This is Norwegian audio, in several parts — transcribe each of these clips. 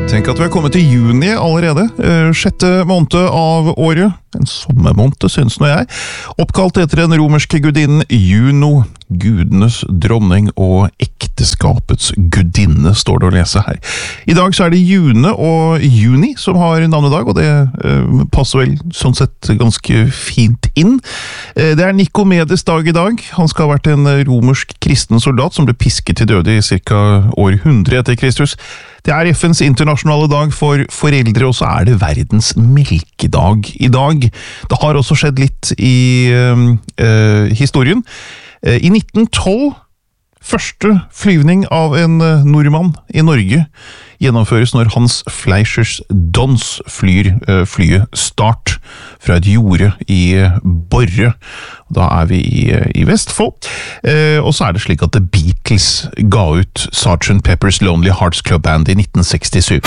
Tenk at vi har kommet til juni allerede, 6. måned av året, en sommermåned synes nå jeg, oppkalt etter den romerske gudinnen Juno, gudenes dronning og ekteskapets gudinne, står det å lese her. I dag så det June og Juni som har navnedag, og det passer vel sånn sett ganske fint inn. Det Nikomedes dag i dag. Han skal ha vært en romersk kristen soldat som ble pisket til døde i cirka år 100 etter Kristus. Det FNs internasjonale dag for foreldre, og så det verdens melkedag i dag. Det har også skjedd litt i historien. I 1912, første flyvning av en nordmann i Norge gjennomføres når Hans Fleischers Dons flyr flyet Start fra et jorde i Borre. Da vi i Vestfold. Og så det slik at The Beatles ga ut Sgt. Pepper's Lonely Hearts Club Band i 1967.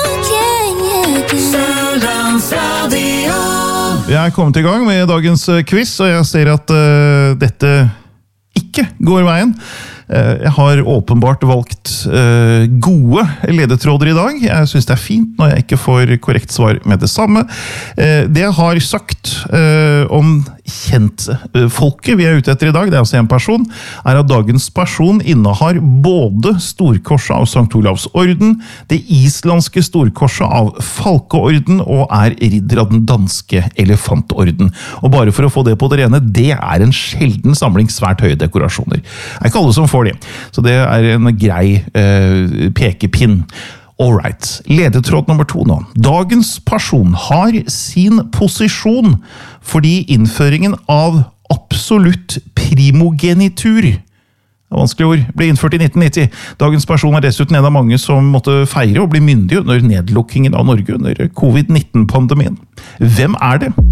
Jeg kommet i gang med dagens quiz, og jeg ser at dette ikke går veien. Jeg har åpenbart valgt gode ledetråder i dag. Jeg synes det fint når jeg ikke får korrekt svar med det samme. Det jeg har sagt om kjentfolket vi ute etter i dag, det altså en person, at dagens person innehar både storkorset av Sankt Olavs orden, det islandske storkorset av Falkeorden og ridder av den danske elefantorden. Og bare for å få det på det rene, det en sjelden samling svært høye dekorasjoner. Det ikke alle som får det. Så det en grei pekepinn. Alright, ledetråd nummer 2 nå. Dagens person har sin posisjon fordi innføringen av absolutt primogenitur, vanskelig ord, ble innført i 1990. Dagens person dessuten en av mange som måtte feire og bli myndig under nedlukkingen av Norge under covid-19-pandemien. Hvem det?